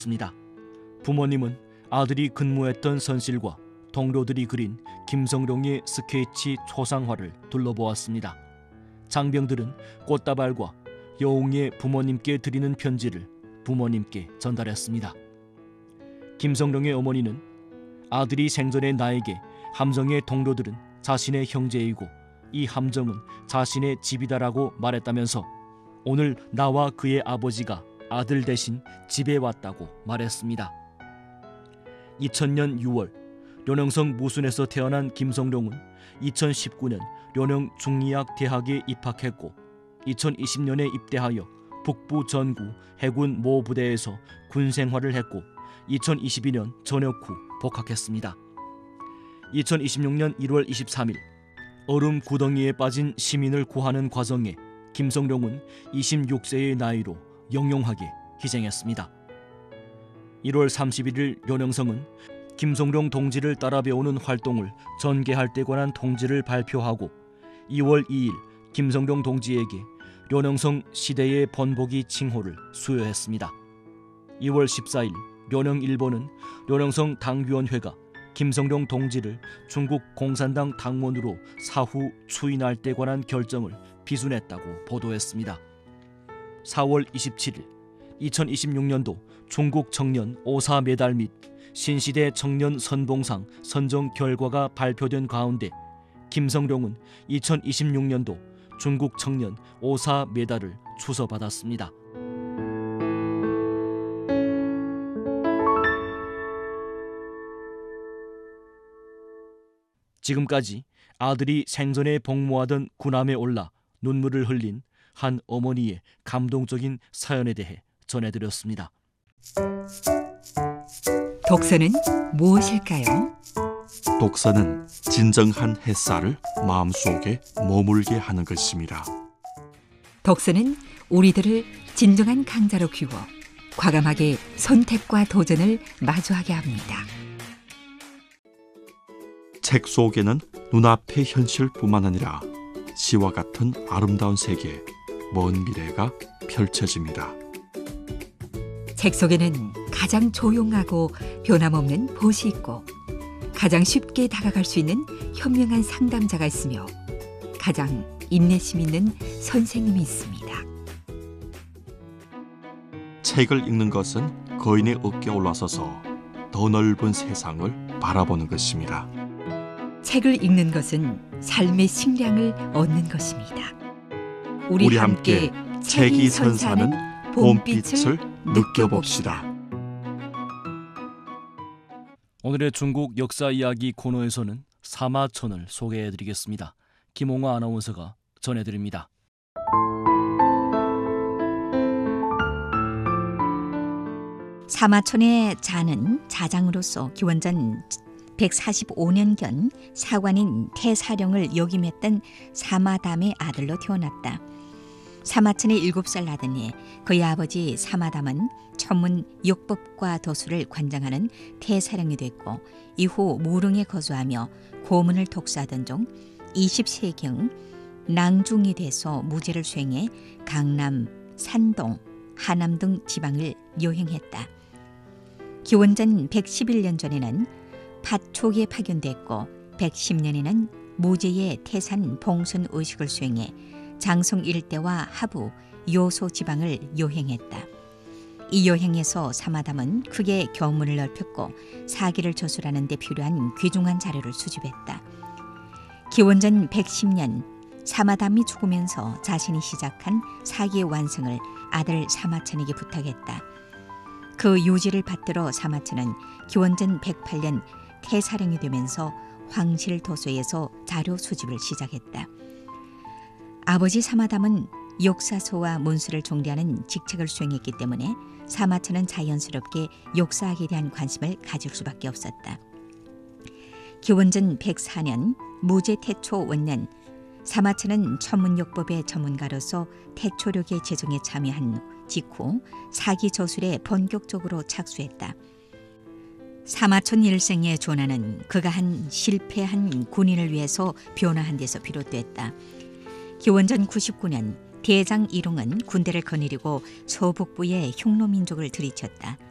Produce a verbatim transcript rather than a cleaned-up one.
습니다. 부모님은 아들이 근무했던 선실과 동료들이 그린 김성룡의 스케치 초상화를 둘러보았습니다. 장병들은 꽃다발과 여웅의 부모님께 드리는 편지를 부모님께 전달했습니다. 김성룡의 어머니는 아들이 생전에 나에게 함정의 동료들은 자신의 형제이고 이 함정은 자신의 집이다라고 말했다면서 오늘 나와 그의 아버지가 아들 대신 집에 왔다고 말했습니다. 이천 년 유월 련영성 무순에서 태어난 김성룡은 이천십구 년 련영 중리학대학에 입학했고 이천이십 년에 입대하여 북부 전구 해군 모 부대에서 군 생활을 했고 이천이십이 년 전역 후 복학했습니다. 이천이십육 년 일월 이십삼일 얼음 구덩이에 빠진 시민을 구하는 과정에 김성룡은 이십육 세의 나이로 영영하게 희생했습니다. 일월 삼십일일 련영성은 김성룡 동지를 따라 배우는 활동을 전개할 때 관한 통지를 발표하고 이월 이일 김성룡 동지에게 련영성 시대의 번복이 칭호를 수여했습니다. 이월 십사일 련영일보는 련영성 당위원회가 김성룡 동지를 중국 공산당 당원으로 사후 추인할 때 관한 결정을 비순했다고 보도했습니다. 사월 이십칠일 이천이십육 년도 중국 청년 오사 메달 및 신시대 청년 선봉상 선정 결과가 발표된 가운데 김성룡은 이천이십육 년도 중국 청년 오사 메달을 추서받았습니다. 지금까지 아들이 생전에 복무하던 군함에 올라 눈물을 흘린 한 어머니의 감동적인 사연에 대해 전해드렸습니다. 독서는 무엇일까요? 독서는 진정한 햇살을 마음속에 머물게 하는 것입니다. 독서는 우리들을 진정한 강자로 키워 과감하게 선택과 도전을 마주하게 합니다. 책 속에는 눈앞의 현실뿐만 아니라 시와 같은 아름다운 세계, 먼 미래가 펼쳐집니다. 책 속에는 가장 조용하고 변함없는 보시 있고 가장 쉽게 다가갈 수 있는 현명한 상담자가 있으며 가장 인내심 있는 선생님이 있습니다. 책을 읽는 것은 거인의 어깨에 올라서서 더 넓은 세상을 바라보는 것입니다. 책을 읽는 것은 삶의 식량을 얻는 것입니다. 우리, 우리 함께, 함께 책이 책이 선사하는 선사하는 봄빛을 봄빛을 느껴봅시다. 오늘의 중국 역사 이야기 코너에서는 사마천을 소개해드리겠습니다. 김홍화 아나운서가 전해드립니다. 사마천의 자는 자장으로서 기원전 백사십오 년경 사관인 태사령을 역임했던 사마담의 아들로 태어났다. 사마천이 일곱 살 나더니 그의 아버지 사마담은 천문 역법과 도수를 관장하는 태사령이 됐고 이후 무릉에 거주하며 고문을 독서하던 중 이십 세경 낭중이 돼서 무제를 수행해 강남, 산동, 하남 등 지방을 여행했다. 기원전 백십일 년 전에는 팥촉에 파견됐고 백십 년에는 무제의 태산 봉선 의식을 수행해 장성 일대와 하부, 요소 지방을 여행했다. 이 여행에서 사마담은 크게 교문을 넓혔고 사기를 저술하는 데 필요한 귀중한 자료를 수집했다. 기원전 백십 년 사마담이 죽으면서 자신이 시작한 사기의 완성을 아들 사마천에게 부탁했다. 그 유지를 받들어 사마천은 기원전 백팔 년 태사령이 되면서 황실도서에서 자료 수집을 시작했다. 아버지 사마담은 역사서와 문서를 정리하는 직책을 수행했기 때문에 사마천은 자연스럽게 역사학에 대한 관심을 가질 수밖에 없었다. 기원전 백사 년 무제 태초 원년 사마천은 천문역법의 전문가로서 태초력의 제정에 참여한 직후 사기 저술에 본격적으로 착수했다. 사마천 일생의 조나는 그가 한 실패한 군인을 위해서 변화한 데서 비롯됐다. 기원전 구십구 년 대장 일홍은 군대를 거느리고 서북부의 흉노민족을 들이쳤다.